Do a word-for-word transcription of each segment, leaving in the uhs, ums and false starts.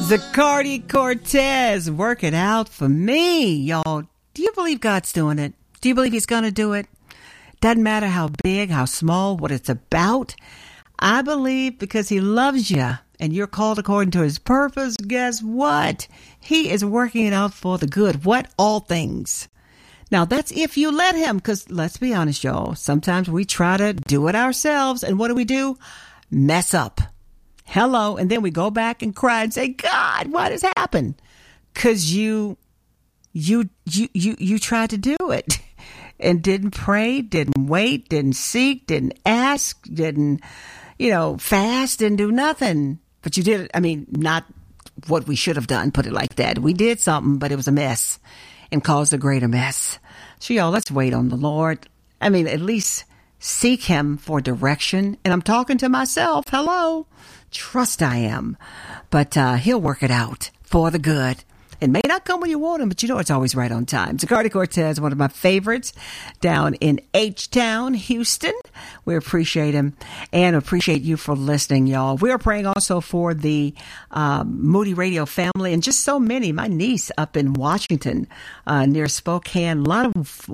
Zacardi Cortez, work it out for me, y'all. Do you believe God's doing it? Do you believe he's going to do it? Doesn't matter how big, how small, what it's about. I believe because he loves you and you're called according to his purpose. Guess what? He is working it out for the good. What? All things. Now, that's if you let him, because let's be honest, y'all. Sometimes we try to do it ourselves. And what do we do? Mess up. Hello. And then we go back and cry and say, God, what has happened? Because you, you, you, you, you tried to do it and didn't pray, didn't wait, didn't seek, didn't ask, didn't, you know, fast, didn't do nothing. But you did it. I mean, not what we should have done, put it like that. We did something, but it was a mess and caused a greater mess. So, y'all, let's wait on the Lord. I mean, at least seek him for direction. And I'm talking to myself. Hello. Trust I am. But uh, he'll work it out for the good. It may not come when you want him, but you know it's always right on time. Zacardi Cortez, one of my favorites down in H-Town, Houston. We appreciate him and appreciate you for listening, y'all. We are praying also for the um, Moody Radio family and just so many. My niece up in Washington uh, near Spokane, a lot of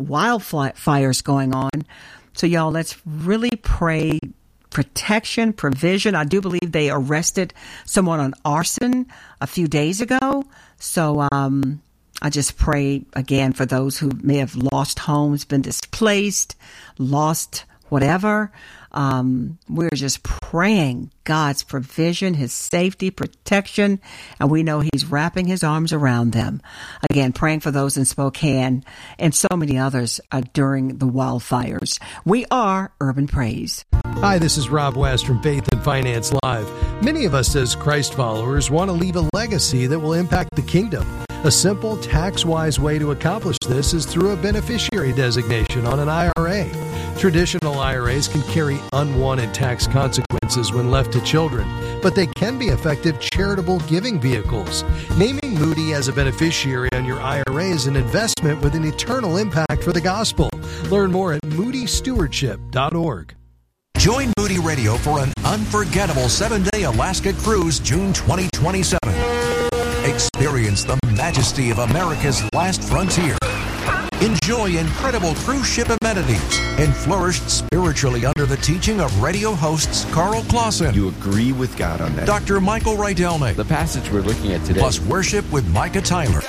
wildfires going on. So, y'all, let's really pray protection, provision. I do believe they arrested someone on arson a few days ago. So um, I just pray again for those who may have lost homes, been displaced, lost whatever. Um, we're just praying God's provision, his safety, protection, and we know he's wrapping his arms around them. Again, praying for those in Spokane and so many others uh, during the wildfires. We are Urban Praise. Hi, this is Rob West from Faith and Finance Live. Many of us as Christ followers want to leave a legacy that will impact the kingdom. A simple, tax-wise way to accomplish this is through a beneficiary designation on an I R A. Traditional I R As can carry unwanted tax consequences when left to children, but they can be effective charitable giving vehicles. Naming Moody as a beneficiary on your I R A is an investment with an eternal impact for the gospel. Learn more at moody stewardship dot org. Join Moody Radio for an unforgettable seven-day Alaska cruise June twenty twenty-seven. Experience the majesty of America's last frontier. Enjoy incredible cruise ship amenities and flourish spiritually under the teaching of radio hosts Carl Clausen. You agree with God on that. Doctor Michael Rydelnik. The passage we're looking at today. Plus worship with Micah Tyler.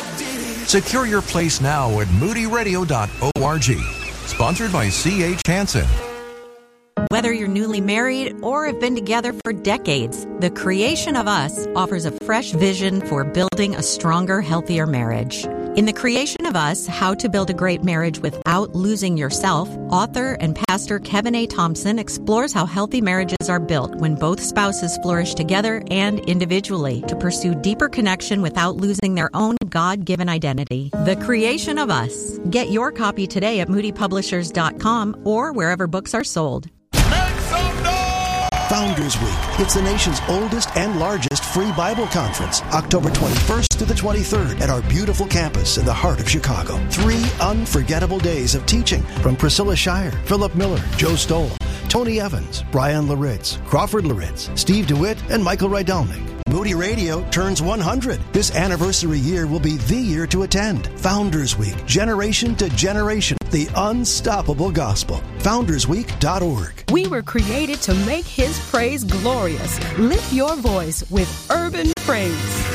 Secure your place now at moody radio dot org. Sponsored by C H Hansen. Whether you're newly married or have been together for decades, The Creation of Us offers a fresh vision for building a stronger, healthier marriage. In The Creation of Us, How to Build a Great Marriage Without Losing Yourself, author and pastor Kevin A. Thompson explores how healthy marriages are built when both spouses flourish together and individually to pursue deeper connection without losing their own God-given identity. The Creation of Us. Get your copy today at moody publishers dot com or wherever books are sold. Founders Week. It's the nation's oldest and largest free Bible conference, October twenty-first to the twenty-third at our beautiful campus in the heart of Chicago. Three unforgettable days of teaching from Priscilla Shire, Philip Miller, Joe Stoll, Tony Evans, Brian Laritz, Crawford Laritz, Steve DeWitt, and Michael Rydelnik. Moody Radio turns one hundred. This anniversary year will be the year to attend. Founders Week, generation to generation, the unstoppable gospel. founders week dot org. We were created to make his praise glorious. Lift your voice with Urban Praise.